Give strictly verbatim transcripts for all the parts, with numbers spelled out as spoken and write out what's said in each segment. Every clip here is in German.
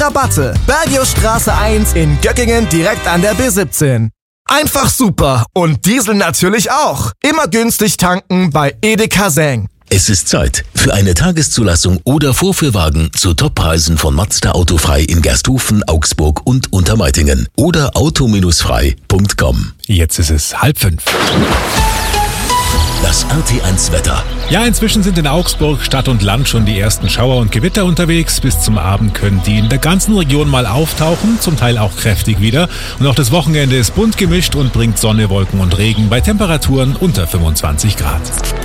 Rabatte. Bergiusstraße eins in Göckingen direkt an der B siebzehn. Einfach super und Diesel natürlich auch. Immer günstig tanken bei Edeka Seng. Es ist Zeit für eine Tageszulassung oder Vorführwagen zu Toppreisen von Mazda Autofrei in Gersthofen, Augsburg und Untermeitingen oder auto frei punkt com. Jetzt ist es halb fünf. Das R T eins Wetter. Ja, inzwischen sind in Augsburg Stadt und Land schon die ersten Schauer und Gewitter unterwegs. Bis zum Abend können die in der ganzen Region mal auftauchen, zum Teil auch kräftig wieder. Und auch das Wochenende ist bunt gemischt und bringt Sonne, Wolken und Regen bei Temperaturen unter fünfundzwanzig Grad.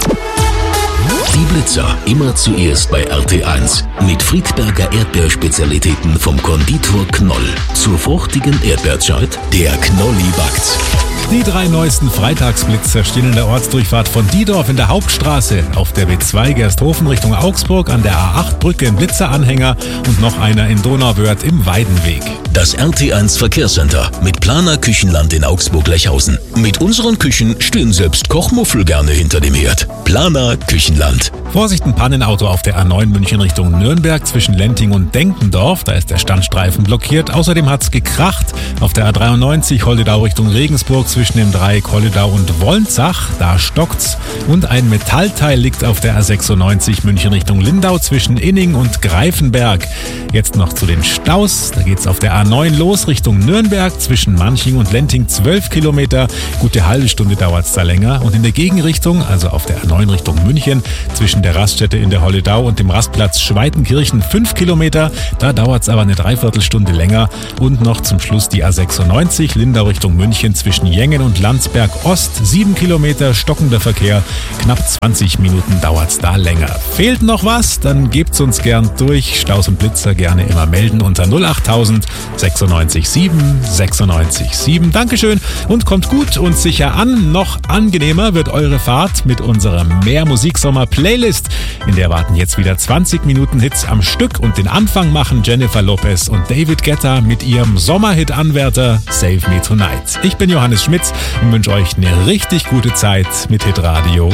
Die Blitzer immer zuerst bei R T eins mit Friedberger Erdbeerspezialitäten vom Konditor Knoll. Zur fruchtigen Erdbeerzeit, der Knolli backt. Die drei neuesten Freitagsblitzer stehen in der Ortsdurchfahrt von Diedorf in der Hauptstraße, auf der B zwei Gersthofen Richtung Augsburg, an der A acht Brücke im Blitzeranhänger und noch einer in Donauwörth im Weidenweg. Das R T eins Verkehrscenter mit Planer Küchenland in Augsburg-Lechhausen. Mit unseren Küchen stehen selbst Kochmuffel gerne hinter dem Herd. Planer Küchenland. Vorsicht, ein Pannenauto auf der A neun München Richtung Nürnberg zwischen Lenting und Denkendorf. Da ist der Standstreifen blockiert. Außerdem hat's gekracht auf der A dreiundneunzig Holledau Richtung Regensburg zwischen dem Dreieck Holledau und Wolnzach. Da stockt's. Und ein Metallteil liegt auf der A sechsundneunzig München Richtung Lindau zwischen Inning und Greifenberg. Jetzt noch zu den Staus. Da geht's auf der A neun los Richtung Nürnberg zwischen Manching und Lenting zwölf Kilometer. Gute halbe Stunde dauert's da länger. Und in der Gegenrichtung, also auf der A neun Richtung München, zwischen der Raststätte in der Holledau und dem Rastplatz Schweitenkirchen fünf Kilometer. Da dauert's aber eine Dreiviertelstunde länger. Und noch zum Schluss die A sechsundneunzig Lindau Richtung München zwischen Jengen und Landsberg Ost. sieben Kilometer stockender Verkehr. Knapp zwanzig Minuten dauert's da länger. Fehlt noch was? Dann gebt's uns gern durch. Staus und Blitzer gerne immer melden unter null achttausend sechsundneunzig sieben sechsundneunzig sieben. Dankeschön und kommt gut und sicher an. Noch angenehmer wird eure Fahrt mit unserer Mehr-Musik-Sommer-Playlist. In der warten jetzt wieder zwanzig Minuten Hits am Stück und den Anfang machen Jennifer Lopez und David Guetta mit ihrem Sommerhit-Anwärter Save Me Tonight. Ich bin Johannes Schmitz und wünsche euch eine richtig gute Zeit mit Hitradio